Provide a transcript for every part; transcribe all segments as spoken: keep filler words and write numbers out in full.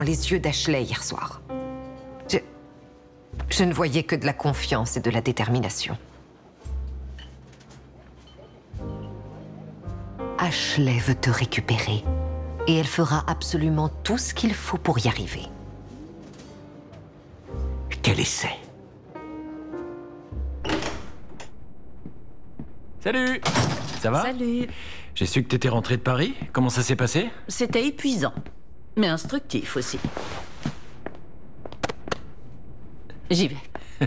les yeux d'Ashley hier soir. Je... Je ne voyais que de la confiance et de la détermination. Ashley veut te récupérer. Et elle fera absolument tout ce qu'il faut pour y arriver. Quel essai? Salut! Ça va? Salut. J'ai su que t'étais rentré de Paris. Comment ça s'est passé? C'était épuisant, mais instructif aussi. J'y vais.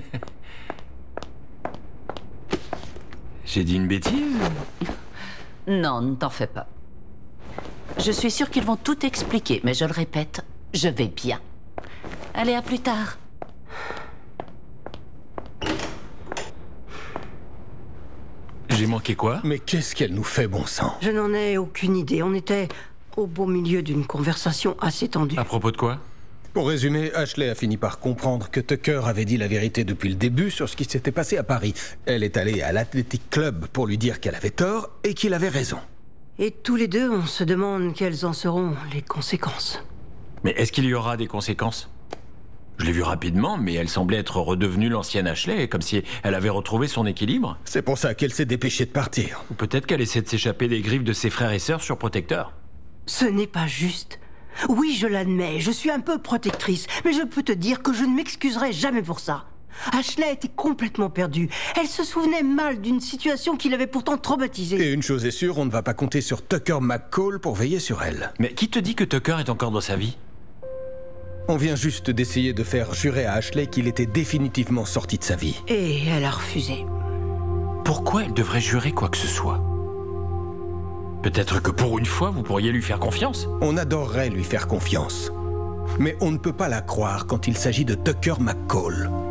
J'ai dit une bêtise? Non, ne t'en fais pas. Je suis sûre qu'ils vont tout expliquer, mais je le répète, je vais bien. Allez, à plus tard. J'ai manqué quoi? Mais qu'est-ce qu'elle nous fait, bon sang? Je n'en ai aucune idée. On était au beau milieu d'une conversation assez tendue. À propos de quoi? Pour résumer, Ashley a fini par comprendre que Tucker avait dit la vérité depuis le début sur ce qui s'était passé à Paris. Elle est allée à l'Athletic Club pour lui dire qu'elle avait tort et qu'il avait raison. Et tous les deux, on se demande quelles en seront les conséquences. Mais est-ce qu'il y aura des conséquences? Je l'ai vue rapidement, mais elle semblait être redevenue l'ancienne Ashley, comme si elle avait retrouvé son équilibre. C'est pour ça qu'elle s'est dépêchée de partir. Ou peut-être qu'elle essaie de s'échapper des griffes de ses frères et sœurs surprotecteurs. Ce n'est pas juste. Oui, je l'admets, je suis un peu protectrice, mais je peux te dire que je ne m'excuserai jamais pour ça. Ashley était complètement perdue. Elle se souvenait mal d'une situation qui l'avait pourtant traumatisée. Et une chose est sûre, on ne va pas compter sur Tucker McCall pour veiller sur elle. Mais qui te dit que Tucker est encore dans sa vie? On vient juste d'essayer de faire jurer à Ashley qu'il était définitivement sorti de sa vie. Et elle a refusé. Pourquoi elle devrait jurer quoi que ce soit? Peut-être que pour une fois, vous pourriez lui faire confiance. On adorerait lui faire confiance. Mais on ne peut pas la croire quand il s'agit de Tucker McCall.